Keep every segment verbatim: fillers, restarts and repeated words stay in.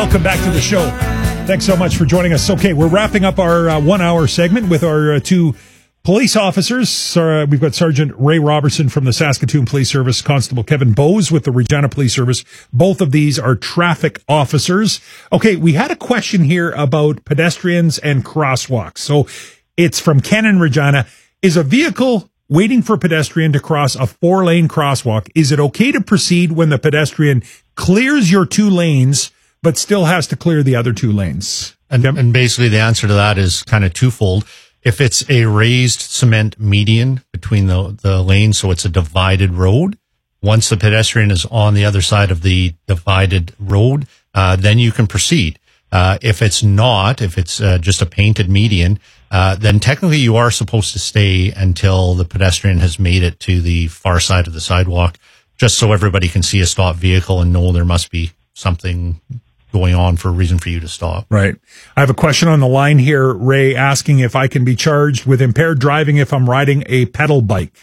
Welcome back to the show. Thanks so much for joining us. Okay, we're wrapping up our uh, one-hour segment with our uh, two police officers. Uh, we've got Sergeant Ray Robertson from the Saskatoon Police Service, Constable Kevin Bowes with the Regina Police Service. Both of these are traffic officers. Okay, we had a question here about pedestrians and crosswalks. So it's from Ken in Regina. Is a vehicle waiting for a pedestrian to cross a four-lane crosswalk, is it okay to proceed when the pedestrian clears your two lanes but still has to clear the other two lanes? And, and basically the answer to that is kind of twofold. If it's a raised cement median between the, the lanes, so it's a divided road, once the pedestrian is on the other side of the divided road, uh, then you can proceed. Uh, if it's not, if it's uh, just a painted median, uh, then technically you are supposed to stay until the pedestrian has made it to the far side of the sidewalk, just so everybody can see a stopped vehicle and know there must be something going on for a reason for you to stop. Right. I have a question on the line here, Ray, asking if I can be charged with impaired driving if I'm riding a pedal bike.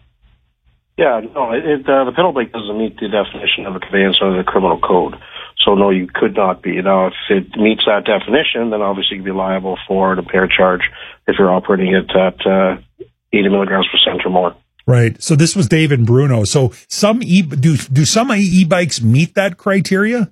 Yeah, no, it, uh, the pedal bike doesn't meet the definition of a conveyance under the criminal code. So, no, you could not be. Now, if it meets that definition, then obviously you'd be liable for an impaired charge if you're operating it at uh, eighty milligrams per cent or more. Right. So this was Dave and Bruno. So some e do do some e-bikes meet that criteria?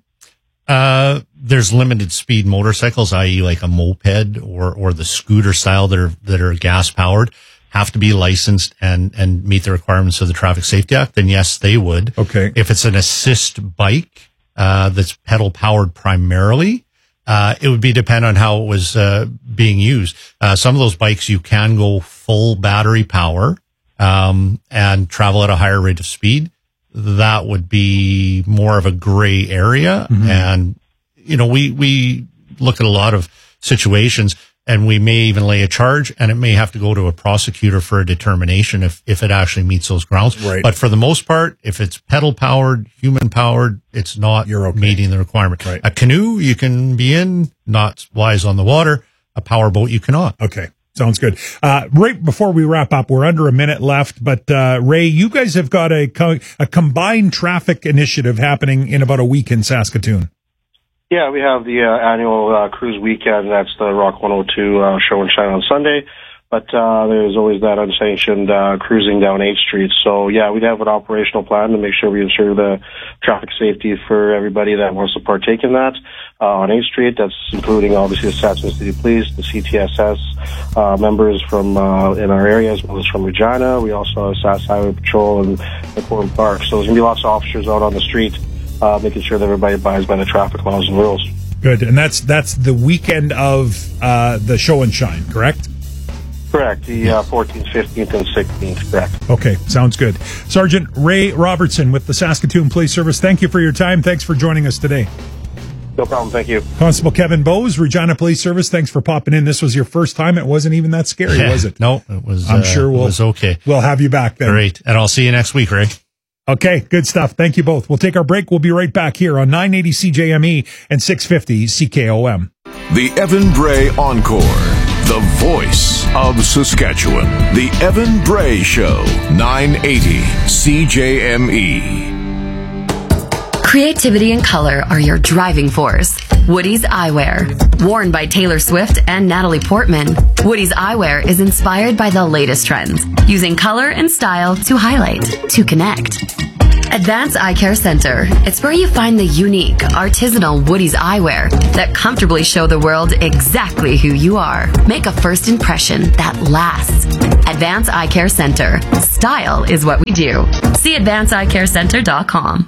Uh, there's limited speed motorcycles, that is like a moped or, or the scooter style that are, that are gas powered, have to be licensed and, and meet the requirements of the Traffic Safety Act. Then yes, they would. Okay. If it's an assist bike, uh, that's pedal powered primarily, uh, it would be depend on how it was, uh, being used. Uh, some of those bikes you can go full battery power, um, and travel at a higher rate of speed. That would be more of a gray area. Mm-hmm. And, you know, we, we look at a lot of situations and we may even lay a charge and it may have to go to a prosecutor for a determination if, if it actually meets those grounds. Right. But for the most part, if it's pedal powered, human powered, it's not You're okay. meeting the requirement. Right. A canoe you can be in, not wise on the water. A power boat you cannot. Okay. Sounds good. Uh, right before we wrap up, we're under a minute left, but, uh, Ray, you guys have got a, co- a combined traffic initiative happening in about a week in Saskatoon. Yeah, we have the uh, annual uh, cruise weekend. That's the Rock one oh two uh, show and shine on Sunday. But uh, there's always that unsanctioned uh, cruising down eighth Street. So, yeah, we'd have an operational plan to make sure we ensure the traffic safety for everybody that wants to partake in that. Uh, on eighth Street, that's including, obviously, the Saskatoon City Police, the C T S S uh, members from uh, in our area, as well as from Regina. We also have Sask Highway Patrol and the Corbin Park. So there's going to be lots of officers out on the street uh, making sure that everybody abides by the traffic laws and rules. Good. And that's that's the weekend of uh, the show and shine, correct? Correct. The uh, fourteenth, fifteenth, and sixteenth, correct. Okay, sounds good. Sergeant Ray Robertson with the Saskatoon Police Service, thank you for your time. Thanks for joining us today. No problem. Thank you. Constable Kevin Bowes, Regina Police Service, thanks for popping in. This was your first time. It wasn't even that scary, Yeah, was it? No, it was, I'm uh, sure we'll, it was okay. We'll have you back then. Great. And I'll see you next week, Ray. Okay, good stuff. Thank you both. We'll take our break. We'll be right back here on nine eighty C J M E and six fifty C K O M. The Evan Bray Encore, the voice of Saskatchewan. The Evan Bray Show, nine eighty C J M E. Creativity and color are your driving force. Woody's Eyewear. Worn by Taylor Swift and Natalie Portman, Woody's Eyewear is inspired by the latest trends, using color and style to highlight, to connect. Advanced Eye Care Center. It's where you find the unique, artisanal Woody's Eyewear that comfortably show the world exactly who you are. Make a first impression that lasts. Advanced Eye Care Center. Style is what we do. See advanced eye care center dot com.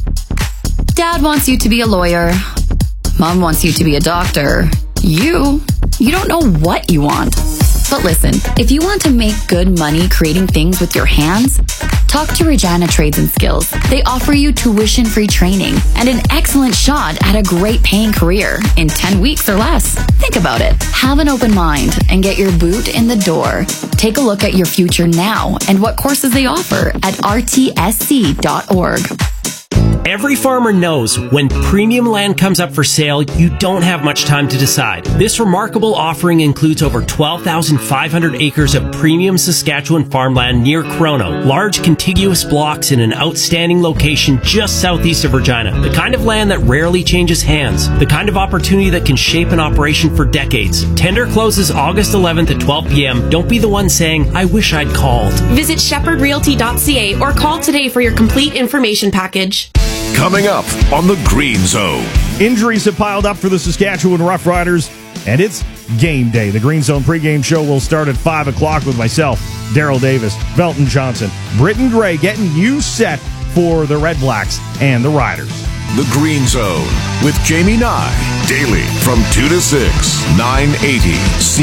Dad wants you to be a lawyer. Mom wants you to be a doctor. You, you don't know what you want. But listen, if you want to make good money creating things with your hands, talk to Regina Trades and Skills. They offer you tuition-free training and an excellent shot at a great paying career in ten weeks or less. Think about it. Have an open mind and get your boot in the door. Take a look at your future now and what courses they offer at r t s c dot org. Every farmer knows when premium land comes up for sale, you don't have much time to decide. This remarkable offering includes over twelve thousand five hundred acres of premium Saskatchewan farmland near Chrono, large contiguous blocks in an outstanding location just southeast of Regina. The kind of land that rarely changes hands. The kind of opportunity that can shape an operation for decades. Tender closes August eleventh at twelve p.m. Don't be the one saying, I wish I'd called. Visit shepherd realty dot c a or call today for your complete information package. Coming up on the Green Zone. Injuries have piled up for the Saskatchewan Roughriders, and it's game day. The Green Zone pregame show will start at five o'clock with myself, Daryl Davis, Velton Johnson, Britton Gray, getting you set for the Red Blacks and the Riders. The Green Zone with Jamie Nye, daily from two to six, nine eighty C